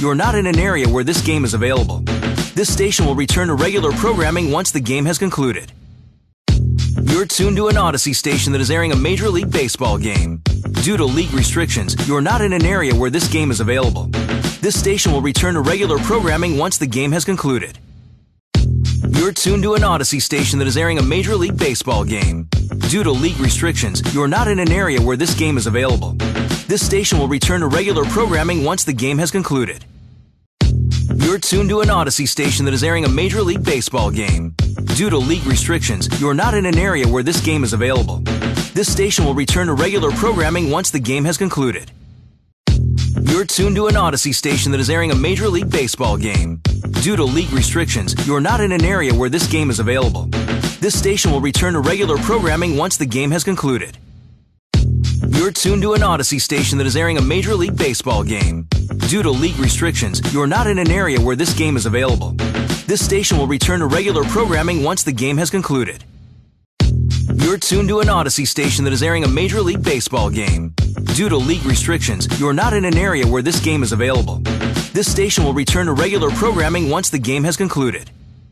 You're not in an area where this game is available. This station will return to regular programming once the game has concluded. You're tuned to an Odyssey station that is airing a Major League Baseball game. Due to league restrictions, you're not in an area where this game is available. This station will return to regular programming once the game has concluded. You're tuned to an Odyssey station that is airing a Major League Baseball game. Due to league restrictions, you're not in an area where this game is available. This station will return to regular programming once the game has concluded. You're tuned to an Odyssey station that is airing a Major League Baseball game. Due to league restrictions, you're not in an area where this game is available. This station will return to regular programming once the game has concluded. You're tuned to an Odyssey station that is airing a Major League Baseball game. Due to league restrictions, you're not in an area where this game is available. This station will return to regular programming once the game has concluded. You're tuned to an Odyssey station that is airing a Major League Baseball game. Due to league restrictions, you're not in an area where this game is available. This station will return to regular programming once the game has concluded. You're tuned to an Odyssey station that is airing a Major League Baseball game. Due to league restrictions, you're not in an area where this game is available. This station will return to regular programming once the game has concluded.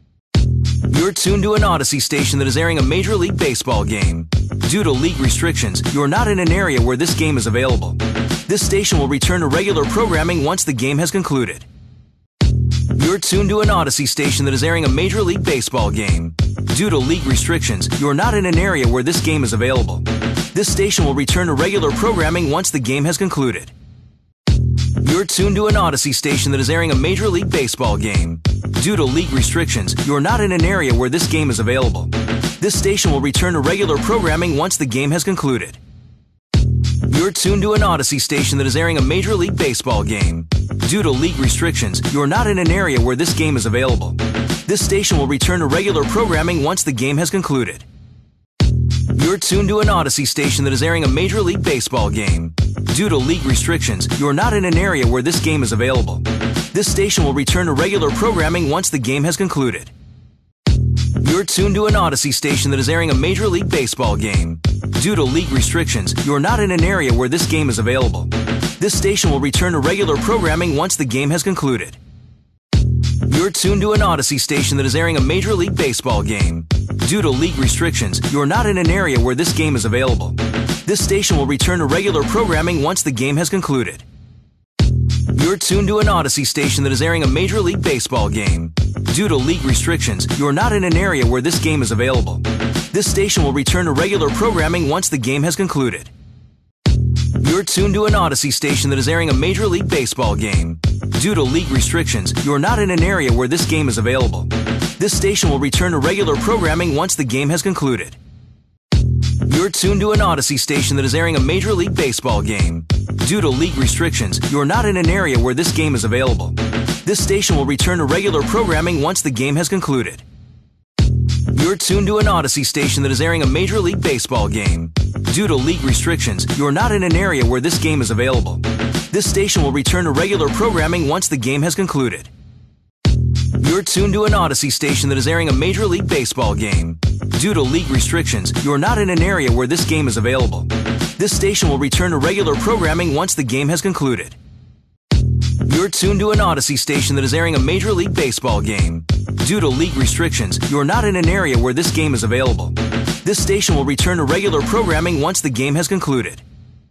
You're tuned to an Odyssey station that is airing a Major League Baseball game. Due to league restrictions, you're not in an area where this game is available. This station will return to regular programming once the game has concluded. You're tuned to an Odyssey station that is airing a Major League Baseball game. Due to league restrictions, you're not in an area where this game is available. This station will return to regular programming once the game has concluded. You're tuned to an Odyssey station that is airing a Major League Baseball game. Due to league restrictions, you're not in an area where this game is available. This station will return to regular programming once the game has concluded. You're tuned to an Odyssey station that is airing a Major League Baseball game. Due to league restrictions, you're not in an area where this game is available. This station will return to regular programming once the game has concluded. You're tuned to an Odyssey station that is airing a Major League Baseball game. Due to league restrictions, you're not in an area where this game is available. This station will return to regular programming once the game has concluded. You're tuned to an Odyssey station that is airing a Major League Baseball game. Due to league restrictions, you're not in an area where this game is available. This station will return to regular programming once the game has concluded. You're tuned to an Odyssey station that is airing a Major League Baseball game. Due to league restrictions, you're not in an area where this game is available. This station will return to regular programming once the game has concluded. You're tuned to an Odyssey station that is airing a Major League Baseball game. Due to league restrictions, you're not in an area where this game is available. This station will return to regular programming once the game has concluded. You're tuned to an Odyssey station that is airing a Major League Baseball game. Due to league restrictions, you're not in an area where this game is available. This station will return to regular programming once the game has concluded. You're tuned to an Odyssey station that is airing a Major League Baseball game. Due to league restrictions, you're not in an area where this game is available. This station will return to regular programming once the game has concluded. You're tuned to an Odyssey station that is airing a Major League Baseball game. Due to league restrictions, you're not in an area where this game is available. This station will return to regular programming once the game has concluded. You're tuned to an Odyssey station that is airing a Major League Baseball game. Due to league restrictions, you're not in an area where this game is available. This station will return to regular programming once the game has concluded. You're tuned to an Odyssey station that is airing a Major League Baseball game. Due to league restrictions, you're not in an area where this game is available. This station will return to regular programming once the game has concluded.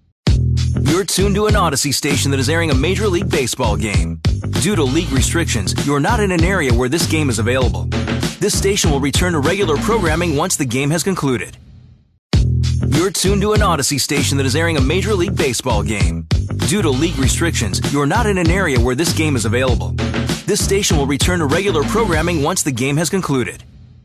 You're tuned to an Odyssey station that is airing a Major League Baseball game. Due to league restrictions, you're not in an area where this game is available. This station will return to regular programming once the game has concluded. You're tuned to an Odyssey station that is airing a Major League Baseball game. Due to league restrictions, you're not in an area where this game is available. This station will return to regular programming once the game has concluded.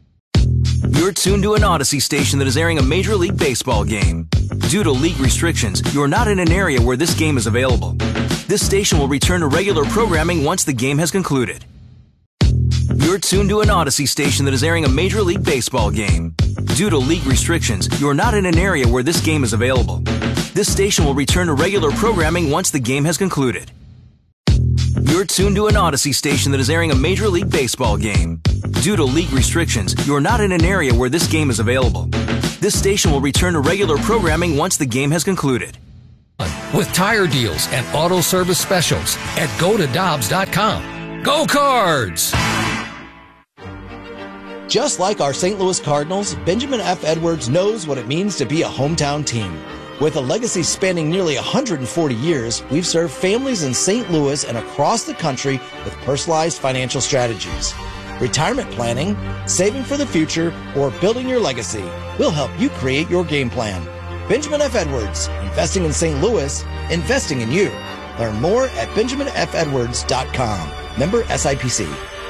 You're tuned to an Odyssey station that is airing a Major League Baseball game. Due to league restrictions, you're not in an area where this game is available. This station will return to regular programming once the game has concluded. You're tuned to an Odyssey station that is airing a Major League Baseball game. Due to league restrictions, you're not in an area where this game is available. This station will return to regular programming once the game has concluded. You're tuned to an Odyssey station that is airing a Major League Baseball game. Due to league restrictions, you're not in an area where this game is available. This station will return to regular programming once the game has concluded. with tire deals and auto service specials at gotodobbs.com. Go Cards! Just like our St. Louis Cardinals, Benjamin F. Edwards knows what it means to be a hometown team. With a legacy spanning nearly 140 years, we've served families in St. Louis and across the country with personalized financial strategies. Retirement planning, saving for the future, or building your legacy. We'll help you create your game plan. Benjamin F. Edwards, investing in St. Louis, investing in you. Learn more at benjaminfedwards.com. Member SIPC.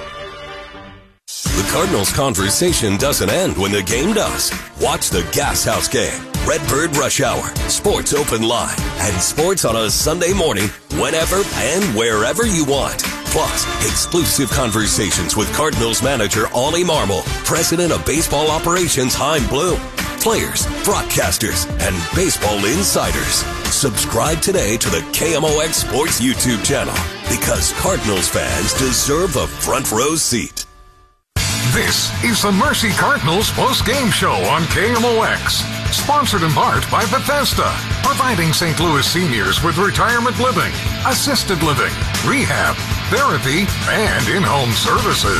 The Cardinals conversation doesn't end when the game does. Watch the Gas House Game, Redbird Rush Hour, Sports Open Line, and sports on a Sunday morning whenever and wherever you want. Plus, exclusive conversations with Cardinals manager Ollie Marmol, president of baseball operations Chaim Bloom, players, broadcasters, and baseball insiders. Subscribe today to the KMOX Sports YouTube channel because Cardinals fans deserve a front row seat. This is the Mercy Cardinals post-game show on KMOX. Sponsored in part by Bethesda, providing St. Louis seniors with retirement living, assisted living, rehab, therapy, and in-home services.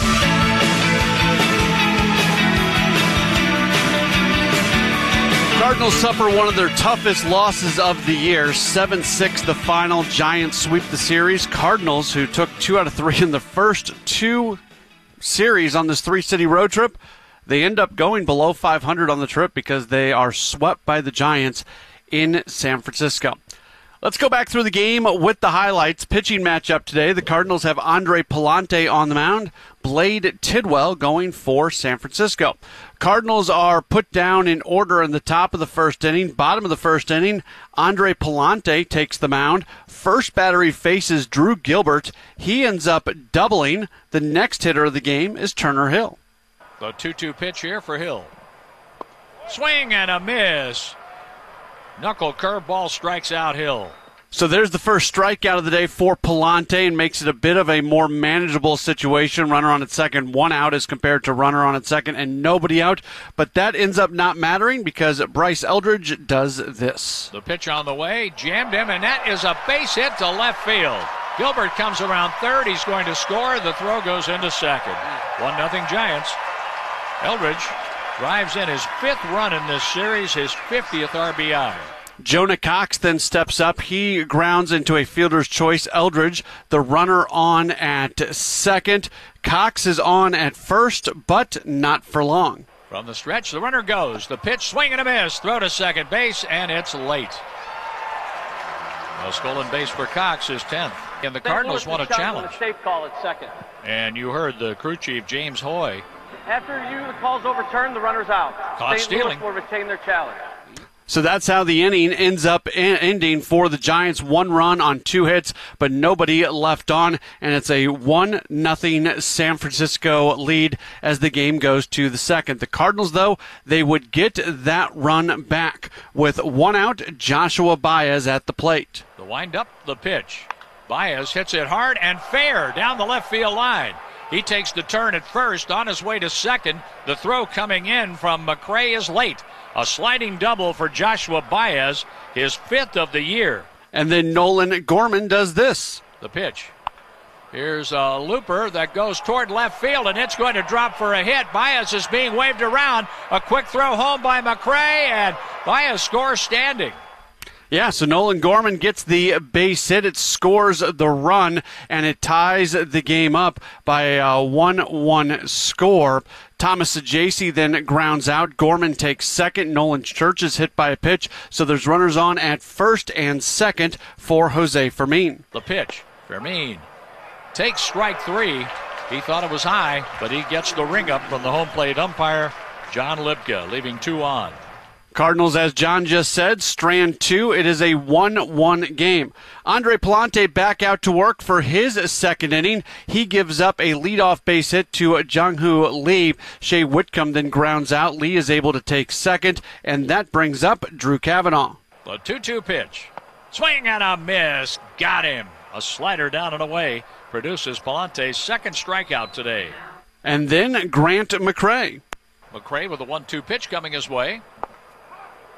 Cardinals suffer one of their toughest losses of the year. 7-6 the final. Giants sweep the series. Cardinals, who took 2 out of 3 in the first 2 series on this 3-city road trip, they end up going below 500 on the trip because they are swept by the Giants in San Francisco. Let's go back through the game with the highlights. Pitching matchup today. The Cardinals have Andre Pallante on the mound. Blade Tidwell going for San Francisco. Cardinals are put down in order in the top of the first inning. Bottom of the first inning, Andre Pallante takes the mound. First batter he faces Drew Gilbert. He ends up doubling. The next hitter of the game is Turner Hill. The 2-2 pitch here for Hill. Swing and a miss. Knuckle curveball strikes out Hill. So there's the first strikeout of the day for Pallante and makes it a bit of a more manageable situation. Runner on at second, 1 out as compared to runner on at second and nobody out. But that ends up not mattering because Bryce Eldridge does this. The pitch on the way, jammed him, and that is a base hit to left field. Gilbert comes around third. He's going to score. The throw goes into second. 1-0 Giants. Eldridge drives in his 5th run in this series, his 50th RBI. Jonah Cox then steps up. He grounds into a fielder's choice. Eldridge, the runner, on at second. Cox is on at first, but not for long. From the stretch, the runner goes. The pitch, swing and a miss. Throw to second base, and it's late. A stolen base for Cox, his 10th. And the Cardinals want a challenge. Safe call at second. And you heard the crew chief, James Hoy. After the call's overturned, the runner's out. Caught stealing. St. Louis will retain their challenge. So that's how the inning ends up ending for the Giants. 1 run on 2 hits, but nobody left on, and it's a 1-0 San Francisco lead as the game goes to the second. The Cardinals, though, they would get that run back with 1 out, Joshua Baez at the plate. The wind-up, the pitch. Baez hits it hard and fair down the left field line. He takes the turn at first, on his way to second. The throw coming in from McRae is late. A sliding double for Joshua Baez, his 5th of the year. And then Nolan Gorman does this. The pitch. Here's a looper that goes toward left field, and it's going to drop for a hit. Baez is being waved around. A quick throw home by McRae, and Baez scores standing. Yeah, so Nolan Gorman gets the base hit. It scores the run, and it ties the game up by a 1-1 score. Thomas Sajaci then grounds out. Gorman takes second. Nolan Church is hit by a pitch, so there's runners on at first and second for Jose Fermin. The pitch. Fermin takes strike 3. He thought it was high, but he gets the ring up from the home plate umpire, John Lipka, leaving 2 on. Cardinals, as John just said, strand 2. It is a 1-1 game. Andre Pallante back out to work for his second inning. He gives up a leadoff base hit to Jung-Hoo Lee. Shea Whitcomb then grounds out. Lee is able to take second, and that brings up Drew Cavanaugh. The 2-2 pitch. Swing and a miss. Got him. A slider down and away produces Pallante's second strikeout today. And then Grant McRae. McRae with a 1-2 pitch coming his way.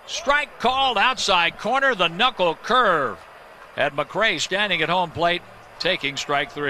Strike called outside corner, the knuckle curve. Had McRae standing at home plate, taking strike 3.